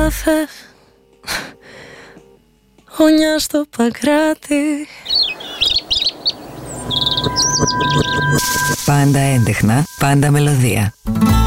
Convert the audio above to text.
καφέ, γωνιά στο Παγκράτη. Πάντα έντεχνα, πάντα μελωδία.